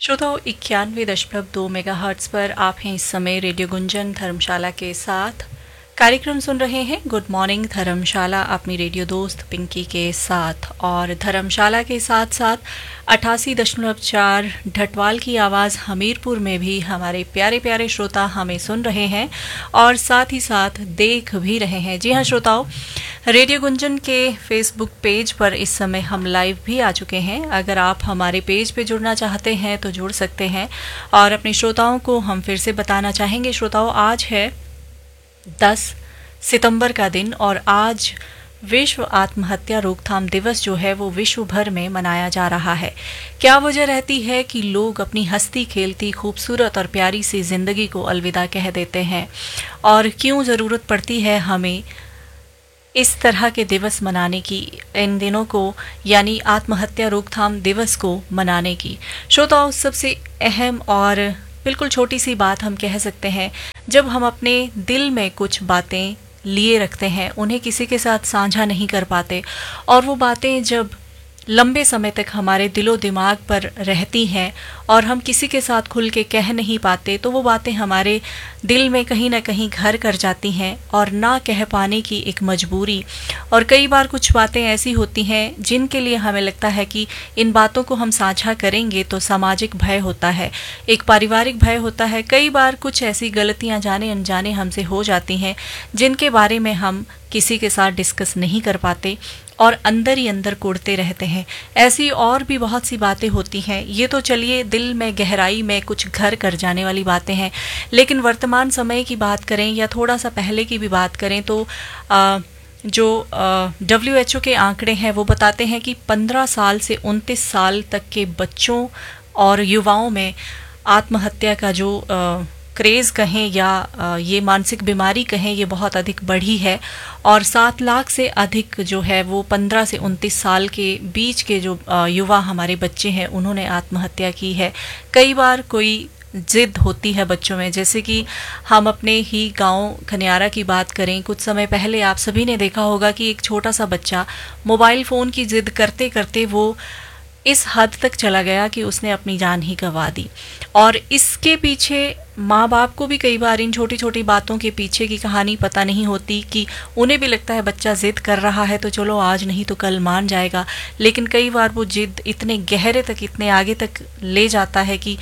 श्रोताओं 91.2 मेगाहर्ट्ज़ पर आप हैं इस समय रेडियो गुंजन धर्मशाला के साथ। कार्यक्रम सुन रहे हैं गुड मॉर्निंग धर्मशाला अपनी रेडियो दोस्त पिंकी के साथ। और धर्मशाला के साथ साथ 88.4 ढटवाल की आवाज़ हमीरपुर में भी हमारे प्यारे प्यारे श्रोता हमें सुन रहे हैं और साथ ही साथ देख भी रहे हैं। जी हाँ श्रोताओं, रेडियो गुंजन के फेसबुक पेज पर इस समय हम लाइव भी आ चुके हैं। अगर आप हमारे पेज पे जुड़ना चाहते हैं तो जुड़ सकते हैं। और अपने श्रोताओं को हम फिर से बताना चाहेंगे श्रोताओं, आज है 10 सितंबर का दिन और आज विश्व आत्महत्या रोकथाम दिवस जो है वो विश्व भर में मनाया जा रहा है। क्या वजह रहती है कि लोग अपनी हंसती खेलती खूबसूरत और प्यारी सी जिंदगी को अलविदा कह देते हैं, और क्यों ज़रूरत पड़ती है हमें इस तरह के दिवस मनाने की, इन दिनों को यानी आत्महत्या रोकथाम दिवस को मनाने की। श्रोताओं, सबसे अहम और बिल्कुल छोटी सी बात हम कह सकते हैं, जब हम अपने दिल में कुछ बातें लिए रखते हैं, उन्हें किसी के साथ साझा नहीं कर पाते और वो बातें जब लंबे समय तक हमारे दिलो दिमाग पर रहती हैं और हम किसी के साथ खुल के कह नहीं पाते, तो वो बातें हमारे दिल में कहीं ना कहीं घर कर जाती हैं और ना कह पाने की एक मजबूरी। और कई बार कुछ बातें ऐसी होती हैं जिनके लिए हमें लगता है कि इन बातों को हम साझा करेंगे तो सामाजिक भय होता है, एक पारिवारिक भय होता है। कई बार कुछ ऐसी गलतियां जाने अनजाने हमसे हो जाती हैं जिनके बारे में हम किसी के साथ डिस्कस नहीं कर पाते और अंदर ही अंदर कोड़ते रहते हैं। ऐसी और भी बहुत सी बातें होती हैं। ये तो चलिए दिल में गहराई में कुछ घर कर जाने वाली बातें हैं, लेकिन वर्तमान समय की बात करें या थोड़ा सा पहले की भी बात करें तो जो WHO के आंकड़े हैं वो बताते हैं कि 15 साल से 29 साल तक के बच्चों और युवाओं में आत्महत्या का जो क्रेज़ कहें या ये मानसिक बीमारी कहें, ये बहुत अधिक बढ़ी है। और 7 लाख से अधिक जो है वो 15 से 29 साल के बीच के जो युवा हमारे बच्चे हैं उन्होंने आत्महत्या की है। कई बार कोई जिद होती है बच्चों में, जैसे कि हम अपने ही गांव खनियारा की बात करें, कुछ समय पहले आप सभी ने देखा होगा कि एक छोटा सा बच्चा मोबाइल फ़ोन की जिद करते करते वो इस हद तक चला गया कि उसने अपनी जान ही गंवा दी। और इसके पीछे माँ बाप को भी कई बार इन छोटी छोटी बातों के पीछे की कहानी पता नहीं होती, कि उन्हें भी लगता है बच्चा जिद कर रहा है तो चलो आज नहीं तो कल मान जाएगा। लेकिन कई बार वो जिद इतने गहरे तक, इतने आगे तक ले जाता है कि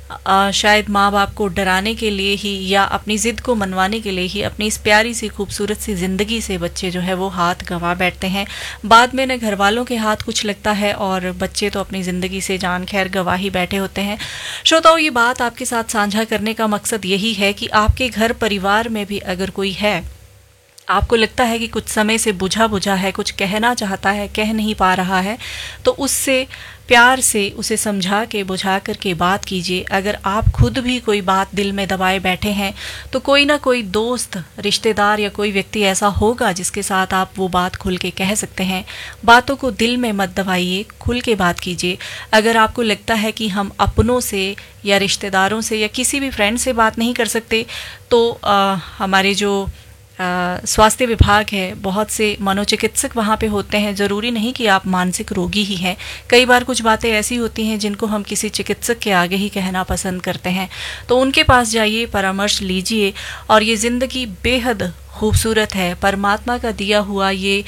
शायद माँ बाप को डराने के लिए ही या अपनी ज़िद को मनवाने के लिए ही अपनी इस प्यारी सी खूबसूरत सी ज़िंदगी से बच्चे जो है वो हाथ गंवा बैठते हैं। बाद में न घर वालों के हाथ कुछ लगता है और बच्चे तो अपनी ज़िंदगी से जान खैर गंवा ही बैठे होते हैं। श्रोताओं, ये बात आपके साथ साझा करने का मकसद यही है कि आपके घर परिवार में भी अगर कोई है, आपको लगता है कि कुछ समय से बुझा बुझा है, कुछ कहना चाहता है कह नहीं पा रहा है, तो उससे प्यार से उसे समझा के बुझा करके बात कीजिए। अगर आप खुद भी कोई बात दिल में दबाए बैठे हैं तो कोई ना कोई दोस्त, रिश्तेदार या कोई व्यक्ति ऐसा होगा जिसके साथ आप वो बात खुल के कह सकते हैं। बातों को दिल में मत दबाइए, खुल के बात कीजिए। अगर आपको लगता है कि हम अपनों से या रिश्तेदारों से या किसी भी फ्रेंड से बात नहीं कर सकते, तो हमारे जो स्वास्थ्य विभाग है, बहुत से मनोचिकित्सक वहाँ पे होते हैं। ज़रूरी नहीं कि आप मानसिक रोगी ही हैं। कई बार कुछ बातें ऐसी होती हैं जिनको हम किसी चिकित्सक के आगे ही कहना पसंद करते हैं, तो उनके पास जाइए, परामर्श लीजिए। और ये ज़िंदगी बेहद खूबसूरत है, परमात्मा का दिया हुआ ये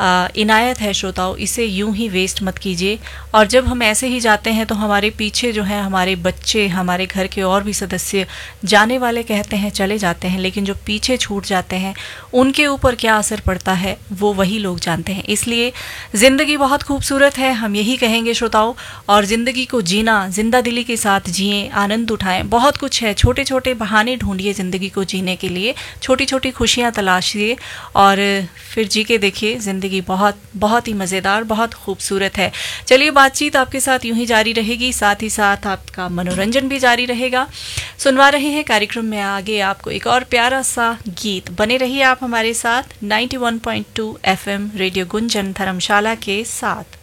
इनायत है श्रोताओं, इसे यूं ही वेस्ट मत कीजिए। और जब हम ऐसे ही जाते हैं तो हमारे पीछे जो है हमारे बच्चे, हमारे घर के और भी सदस्य, जाने वाले कहते हैं चले जाते हैं, लेकिन जो पीछे छूट जाते हैं उनके ऊपर क्या असर पड़ता है वो वही लोग जानते हैं। इसलिए ज़िंदगी बहुत खूबसूरत है, हम यही कहेंगे श्रोताओं। और ज़िंदगी को जीना, जिंदा दिली के साथ जिएं, आनंद उठाएं। बहुत कुछ है, छोटे छोटे बहाने ढूंढिए ज़िंदगी को जीने के लिए, छोटी छोटी खुशियाँ तलाशिए और फिर जी के देखिए। ज़िंदगी बहुत बहुत ही मज़ेदार, बहुत खूबसूरत है। चलिए, बातचीत आपके साथ यूं ही जारी रहेगी, साथ ही साथ आपका मनोरंजन भी जारी रहेगा। सुनवा रहे हैं कार्यक्रम में आगे आपको एक और प्यारा सा गीत। बने रहिए आप हमारे साथ 91.2 FM रेडियो गुंजन धर्मशाला के साथ।